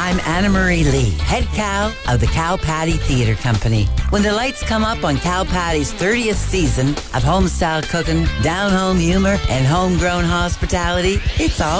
I'm Anna Marie Lee, head cow of the Cow Patty Theatre Company. When the lights come up on Cow Patty's 30th season of home-style cooking, down-home humor, and homegrown hospitality, it's all